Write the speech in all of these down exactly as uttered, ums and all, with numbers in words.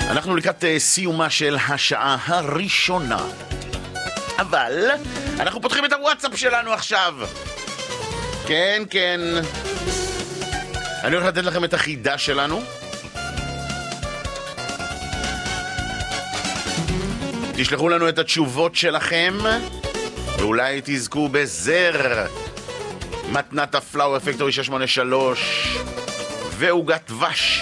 אנחנו לקראת סיומה של השעה הראשונה, אבל אנחנו פותחים את הוואטסאפ שלנו עכשיו. כן, כן, אני הולך לתת לכם את החידה שלנו. תשלחו לנו את התשובות שלכם, ואולי תזכו בזר מתנת הפלאואר פקטורי שש שמונה שלוש ועוגת דבש.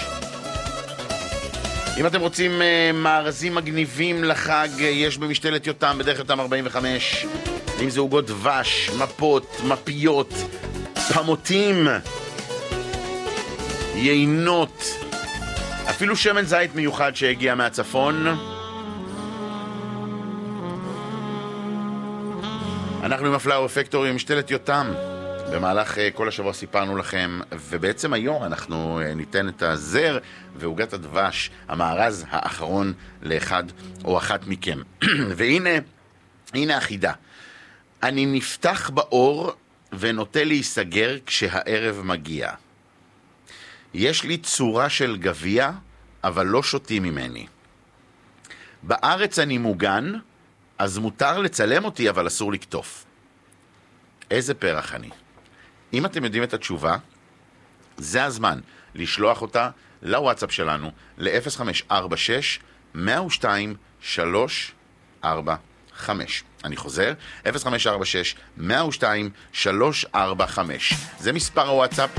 אם אתם רוצים uh, מארזים מגניבים לחג, יש במשתלת יותם, בדרך יותם ארבעים וחמש. אם זה עוגות דבש, מפות, מפיות, פמותים, יינות, אפילו שמן זית מיוחד שהגיע מהצפון. אנחנו עם הפלאואר פקטורי במשתלת יותם. במהלך uh, כל השבוע סיפרנו לכם, ובעצם היום אנחנו uh, ניתן את הזר ועוגת הדבש, המארז האחרון לאחד או אחת מכם. והנה, הנה החידה. אני נפתח באור ונוטה להיסגר כשהערב מגיע. יש לי צורה של גביע, אבל לא שותים ממני. בארץ אני מוגן, אז מותר לצלם אותי, אבל אסור לקטוף. איזה פרח אני? אם אתם יודעים את התשובה, זה הזמן לשלוח אותה לוואטסאפ שלנו ל-אפס חמש ארבע שש מאה ושתיים שלוש ארבע חמש. אני חוזר, אפס חמש ארבע שש מאה ושתיים שלוש ארבע חמש. זה מספר הוואטסאפ.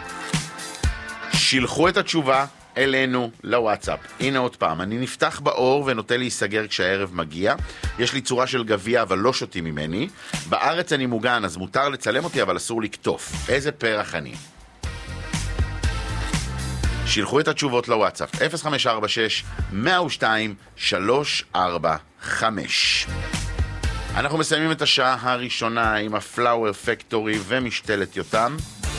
שילחו את התשובה אלינו לוואטסאפ. הנה עוד פעם, אני נפתח באור ונוטה להיסגר כשהערב מגיע. יש לי צורה של גביע, אבל לא שותים ממני. בארץ אני מוגן, אז מותר לצלם אותי, אבל אסור לקטוף. איזה פרח אני? שילחו את התשובות לוואטסאפ. אפס חמש ארבע שש מאה ושתיים שלוש ארבע חמש. אנחנו מסיימים את השעה הראשונה עם הפלאואר פקטורי ומשתלת יותם.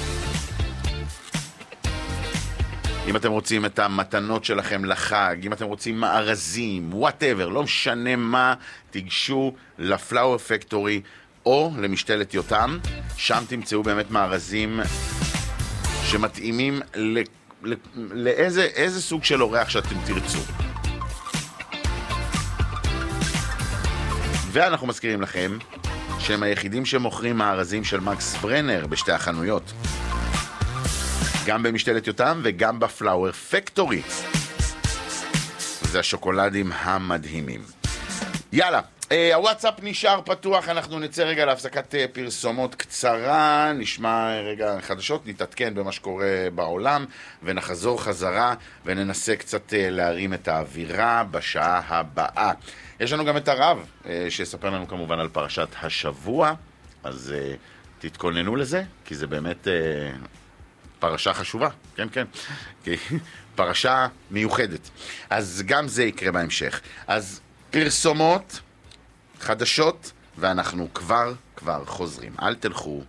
אם אתם רוצים את המתנות שלכם לחג, אם אתם רוצים מארזים, whatever, לא משנה מה, תיגשו לפלאואר פקטורי או למשתלת יותם. שם תמצאו באמת מארזים שמתאימים ל... ל... לאיזה איזה סוג של אורח שאתם תרצו. ואנחנו מזכירים לכם שהם היחידים שמוכרים מארזים של מקס ברנר בשתי החנויות. גם במשתלת יותם וגם בפלאואר פקטורי. זה השוקולדים המדהימים. יאללה, אה, הוואטסאפ נשאר פתוח, אנחנו נצא רגע להפסקת אה, פרסומות קצרה, נשמע רגע חדשות, נתעדכן במה שקורה בעולם, ונחזור חזרה וננסה קצת אה, להרים את האווירה בשעה הבאה. יש לנו גם את הרב, אה, שיספר לנו כמובן על פרשת השבוע, אז אה, תתכוננו לזה, כי זה באמת... אה, פרשה חשובה, כן, כן. פרשה מיוחדת. אז גם זה יקרה בהמשך. אז פרסומות, חדשות, ואנחנו כבר, כבר חוזרים. אל תלכו